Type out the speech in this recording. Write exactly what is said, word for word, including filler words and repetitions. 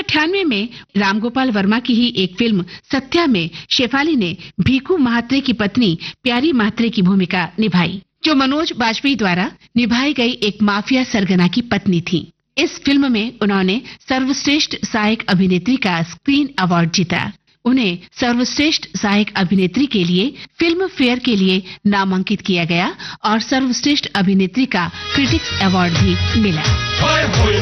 अट्ठानवे में रामगोपाल वर्मा की ही एक फिल्म सत्या में शेफाली ने भीखू महात्रे की पत्नी प्यारी महात्रे की भूमिका निभाई, जो मनोज बाजपेयी द्वारा निभाई गई एक माफिया सरगना की पत्नी थी। इस फिल्म में उन्होंने सर्वश्रेष्ठ सहायक अभिनेत्री का स्क्रीन अवार्ड जीता। उन्हें सर्वश्रेष्ठ सहायक अभिनेत्री के लिए फिल्म फेयर के लिए नामांकित किया गया और सर्वश्रेष्ठ अभिनेत्री का क्रिटिक्स अवार्ड भी मिला।